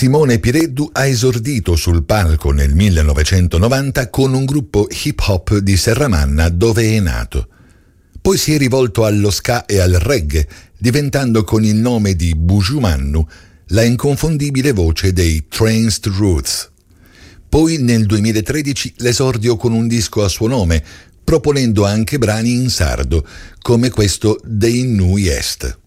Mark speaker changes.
Speaker 1: Simone Pireddu ha esordito sul palco nel 1990 con un gruppo hip hop di Serramanna, dove è nato. Poi si è rivolto allo ska e al reggae, diventando con il nome di Buju Mannu la inconfondibile voce dei Tranced Roots. Poi nel 2013 l'esordio con un disco a suo nome, proponendo anche brani in sardo, come questo dei Nui Est.